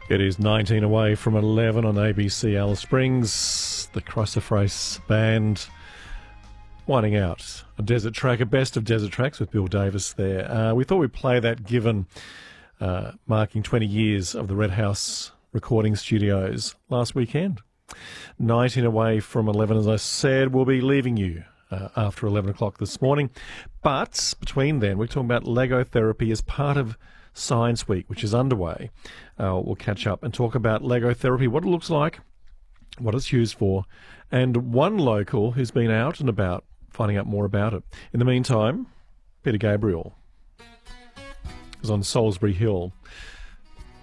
It is 19 away from 11 on ABC Alice Springs. The Crucifrace Band winding out a Desert Track, a best of Desert Tracks with Bill Davis there. We thought we'd play that given marking 20 years of the Red House recording studios last weekend. 19 away from 11, as I said. We'll be leaving you after 11 o'clock this morning. But between then, we're talking about Lego therapy as part of Science Week, which is underway. We'll catch up and talk about Lego therapy, what it looks like, what it's used for, and one local who's been out and about finding out more about it. In the meantime, Peter Gabriel is on Salisbury Hill